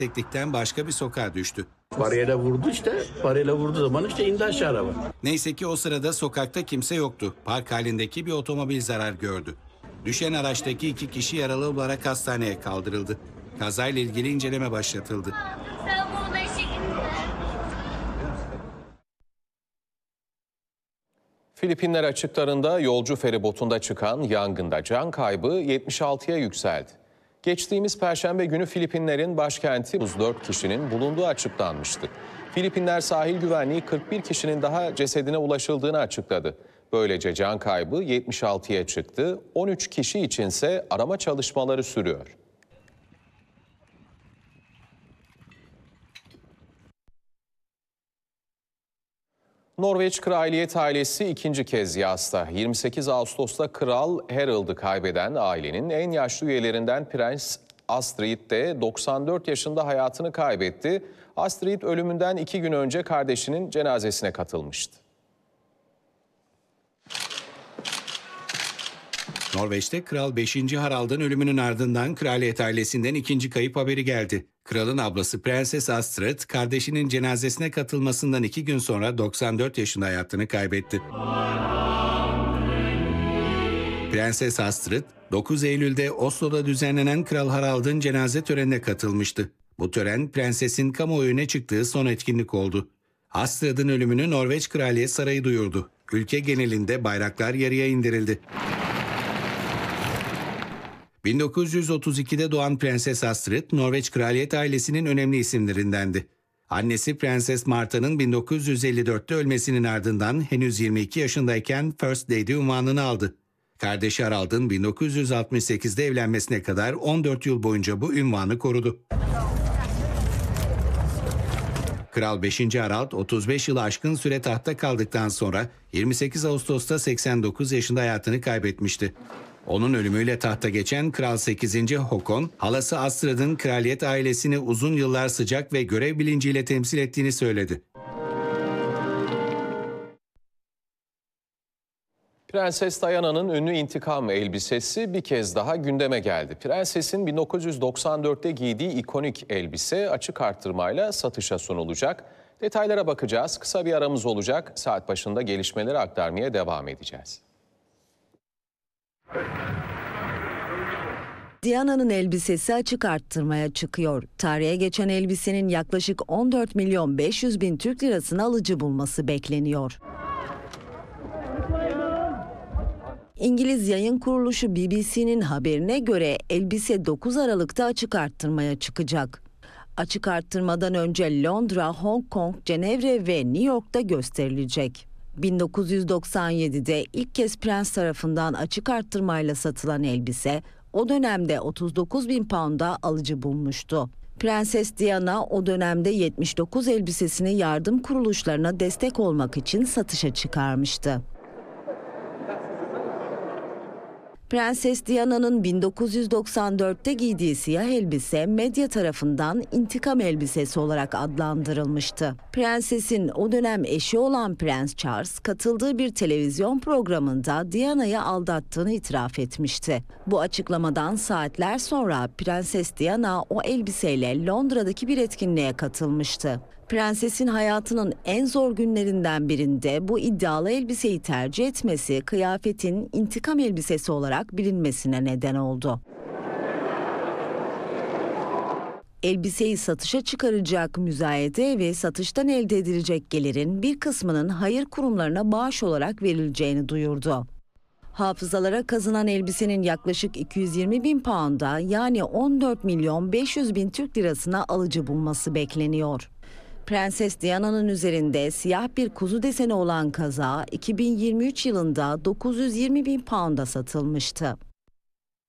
yükseklikten başka bir sokağa düştü. Bariyere vurdu işte. Bariyere vurduğu zaman işte indi aşağı araba. Neyse ki o sırada sokakta kimse yoktu. Park halindeki bir otomobil zarar gördü. Düşen araçtaki 2 kişi yaralı olarak hastaneye kaldırıldı. Kazayla ilgili inceleme başlatıldı. Filipinler açıklarında yolcu feribotunda çıkan yangında can kaybı 76'ya yükseldi. Geçtiğimiz Perşembe günü Filipinler'in başkenti 34 kişinin bulunduğu açıklanmıştı. Filipinler Sahil Güvenliği 41 kişinin daha cesedine ulaşıldığını açıkladı. Böylece can kaybı 76'ya çıktı. 13 kişi içinse arama çalışmaları sürüyor. Norveç kraliyet ailesi ikinci kez yasta. 28 Ağustos'ta Kral Harald'ı kaybeden ailenin en yaşlı üyelerinden Prens Astrid de 94 yaşında hayatını kaybetti. Astrid ölümünden 2 gün önce kardeşinin cenazesine katılmıştı. Norveç'te Kral 5. Harald'ın ölümünün ardından kraliyet ailesinden ikinci kayıp haberi geldi. Kralın ablası Prenses Astrid, kardeşinin cenazesine katılmasından 2 gün sonra 94 yaşında hayatını kaybetti. Prenses Astrid, 9 Eylül'de Oslo'da düzenlenen Kral Harald'ın cenaze törenine katılmıştı. Bu tören prensesin kamuoyuna çıktığı son etkinlik oldu. Astrid'in ölümünü Norveç Kraliyet Sarayı duyurdu. Ülke genelinde bayraklar yarıya indirildi. 1932'de doğan Prenses Astrid, Norveç kraliyet ailesinin önemli isimlerindendi. Annesi Prenses Marta'nın 1954'te ölmesinin ardından henüz 22 yaşındayken First Lady unvanını aldı. Kardeşi Harald'ın 1968'de evlenmesine kadar 14 yıl boyunca bu unvanı korudu. Kral 5. Harald 35 yılı aşkın süre tahtta kaldıktan sonra 28 Ağustos'ta 89 yaşında hayatını kaybetmişti. Onun ölümüyle tahta geçen Kral 8. Håkon, halası Astrid'in kraliyet ailesini uzun yıllar sıcak ve görev bilinciyle temsil ettiğini söyledi. Prenses Diana'nın ünlü intikam elbisesi bir kez daha gündeme geldi. Prensesin 1994'te giydiği ikonik elbise açık arttırmayla satışa sunulacak. Detaylara bakacağız. Kısa bir aramız olacak. Saat başında gelişmeleri aktarmaya devam edeceğiz. Diana'nın elbisesi açık arttırmaya çıkıyor. Tarihe geçen elbisenin yaklaşık 14.500.000 Türk lirasını alıcı bulması bekleniyor. İngiliz yayın kuruluşu BBC'nin haberine göre elbise 9 Aralık'ta açık arttırmaya çıkacak. Açık arttırmadan önce Londra, Hong Kong, Cenevre ve New York'ta gösterilecek. 1997'de ilk kez prens tarafından açık arttırmayla satılan elbise o dönemde 39.000 pound'a alıcı bulmuştu. Prenses Diana o dönemde 79 elbisesini yardım kuruluşlarına destek olmak için satışa çıkarmıştı. Prenses Diana'nın 1994'te giydiği siyah elbise medya tarafından intikam elbisesi olarak adlandırılmıştı. Prensesin o dönem eşi olan Prens Charles katıldığı bir televizyon programında Diana'yı aldattığını itiraf etmişti. Bu açıklamadan saatler sonra Prenses Diana o elbiseyle Londra'daki bir etkinliğe katılmıştı. Prensesin hayatının en zor günlerinden birinde bu iddialı elbiseyi tercih etmesi kıyafetin intikam elbisesi olarak bilinmesine neden oldu. Elbiseyi satışa çıkaracak müzayede ve satıştan elde edilecek gelirin bir kısmının hayır kurumlarına bağış olarak verileceğini duyurdu. Hafızalara kazınan elbisenin yaklaşık 220.000 pound'a yani 14.500.000 Türk lirasına alıcı bulması bekleniyor. Prenses Diana'nın üzerinde siyah bir kuzu deseni olan kazağı 2023 yılında 920.000 pound'a satılmıştı.